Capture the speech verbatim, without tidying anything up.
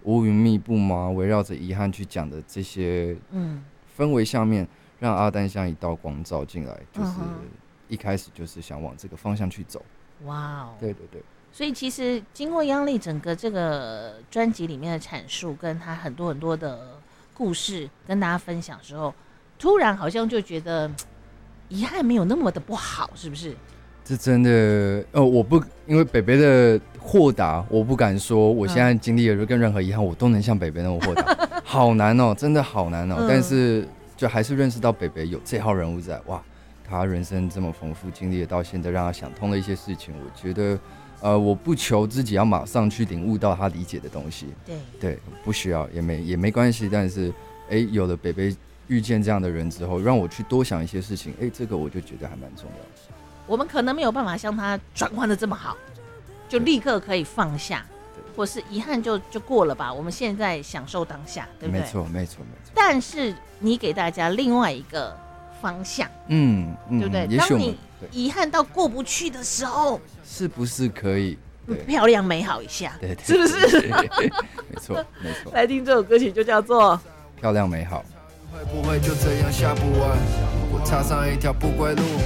乌云密布吗？围绕着遗憾去讲的这些氛围下面，让阿丹像一道光照进来，就是一开始就是想往这个方向去走。哇哦，对对对。 所以其实经过央丽整个这个专辑里面的阐述，跟他很多很多的故事跟大家分享的时候，突然好像就觉得遗憾没有那么的不好，是不是？ 这真的，呃，我不因为北北的豁达，我不敢说我现在经历了跟任何遗憾，我都能像北北那么豁达，好难哦，真的好难哦。嗯、但是就还是认识到北北有这号人物在，哇，他人生这么丰富，经历了到现在，让他想通了一些事情，我觉得，呃，我不求自己要马上去领悟到他理解的东西，对对，不需要，也没也没关系。但是，哎，有了北北遇见这样的人之后，让我去多想一些事情，哎，这个我就觉得还蛮重要的。 我们可能没有办法像他转换的这么好，就立刻可以放下，或是遗憾就就过了吧。我们现在享受当下，对不对？ 没错，没错，没错。 但是你给大家另外一个方向，嗯，嗯对不对？当你遗憾到过不去的时候， 是不是可以漂亮美好一下？ 对，对是不是？ 没错，没错。 来听这首歌曲，就叫做《 漂亮美好》。 会不会就这样下不完？我踏上一条不归路。